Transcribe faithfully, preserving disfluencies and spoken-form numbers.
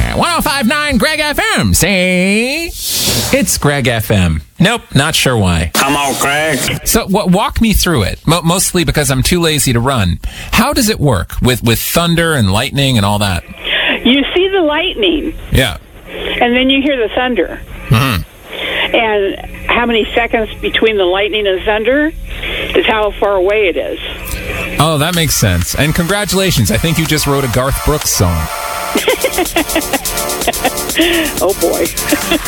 one oh five point nine Greg F M. Say, it's Greg F M. Nope, not sure why. Come on, Craig. So w- walk me through it, Mo- mostly because I'm too lazy to run. How does it work with, with thunder and lightning and all that? You see the lightning, Yeah. and then you hear the thunder. Mm-hmm. And how many seconds between the lightning and thunder is how far away it is. Oh, that makes sense. And congratulations. I think you just wrote a Garth Brooks song. Oh, boy.